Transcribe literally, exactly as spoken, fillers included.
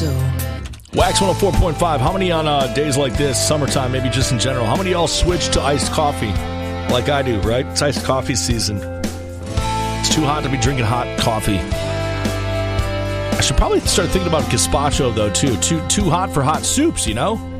Wax one oh four point five. How many on uh, days like this, summertime, maybe just in general, how many of y'all switch to iced coffee like I do, right? It's iced coffee season. It's too hot to be drinking hot coffee. I should probably start thinking about gazpacho, though, too. Too, too hot for hot soups, you know?